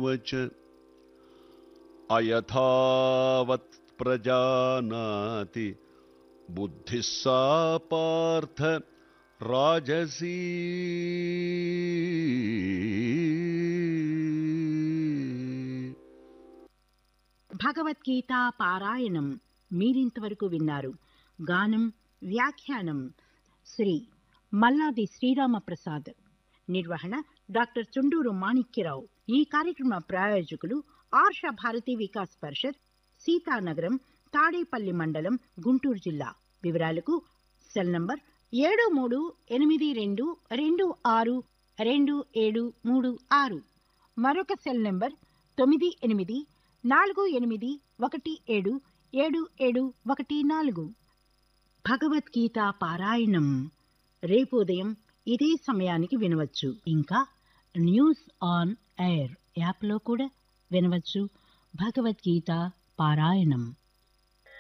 చ అయథావత్ ప్రజానాతి బుద్ధిః సా పార్థ రాజసీ. భగవద్గీత పారాయణం మీరింతవరకు విన్నారు. గానం వ్యాఖ్యానం శ్రీ మల్లాది శ్రీరామప్రసాద్. నిర్వహణ డాక్టర్ చుండూరు మాణిక్యరావు. ఈ కార్యక్రమ ప్రాయోజకులు ఆర్ష భారతి వికాస్ పరిషత్, సీతానగరం, తాడేపల్లి మండలం, గుంటూరు జిల్లా. వివరాలకు సెల్ నంబర్ 7322622736, మరొక సెల్ నంబర్ 9848177714. భగవద్గీత పారాయణం రేపు ఉదయం ఇదే సమయానికి వినవచ్చు. ఇంకా న్యూస్ ఆన్ ఎయిర్ యాప్లో కూడా వినవచ్చు. భగవద్గీత పారాయణం.